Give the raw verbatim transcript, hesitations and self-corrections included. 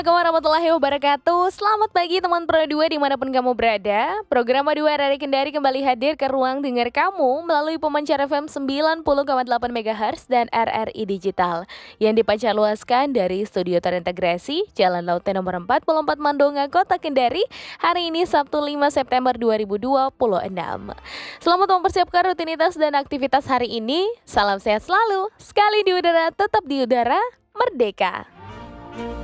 Assalamualaikum warahmatullahi wabarakatuh. Selamat pagi teman Pro dua dimanapun kamu berada. Program A dua R R I Kendari kembali hadir ke ruang dengar kamu melalui pemancar F M sembilan puluh koma delapan megahertz dan R R I Digital yang dipancarluaskan dari Studio Terintegrasi Jalan Laut nomor empat puluh empat Mandonga, Kota Kendari. Hari ini Sabtu lima September dua ribu dua puluh enam. Selamat mempersiapkan rutinitas dan aktivitas hari ini. Salam sehat selalu. Sekali di udara, tetap di udara, merdeka.